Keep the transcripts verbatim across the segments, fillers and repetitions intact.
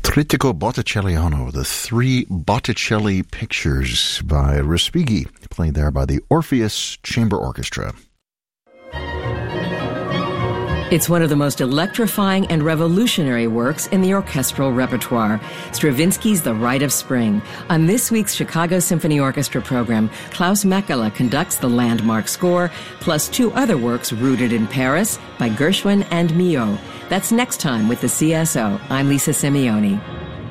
Trittico Botticelliano, the three Botticelli pictures by Respighi, played there by the Orpheus Chamber Orchestra. It's one of the most electrifying and revolutionary works in the orchestral repertoire, Stravinsky's The Rite of Spring. On this week's Chicago Symphony Orchestra program, Klaus Mekala conducts the landmark score, plus two other works rooted in Paris by Gershwin and Milhaud. That's next time with the C S O. I'm Lisa Simeoni.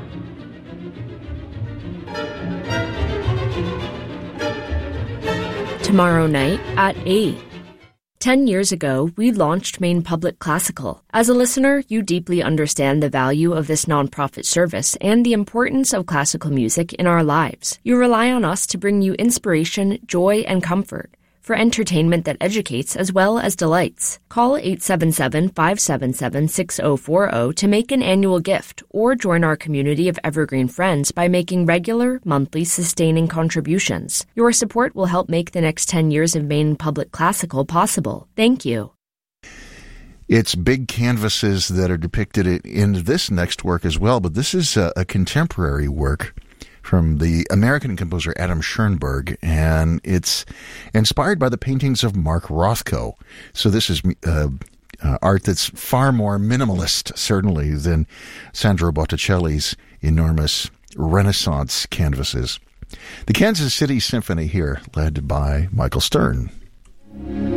Tomorrow night at eight. Ten years ago, we launched Maine Public Classical. As a listener, you deeply understand the value of this nonprofit service and the importance of classical music in our lives. You rely on us to bring you inspiration, joy, and comfort for entertainment that educates as well as delights. Call eight seven seven, five seven seven, six zero four zero to make an annual gift or join our community of evergreen friends by making regular, monthly, sustaining contributions. Your support will help make the next ten years of Maine Public Classical possible. Thank you. It's big canvases that are depicted in this next work as well, but this is a, a contemporary work from the American composer Adam Schoenberg, and it's inspired by the paintings of Mark Rothko. So this is uh, uh, art that's far more minimalist, certainly, than Sandro Botticelli's enormous Renaissance canvases. The Kansas City Symphony here, led by Michael Stern.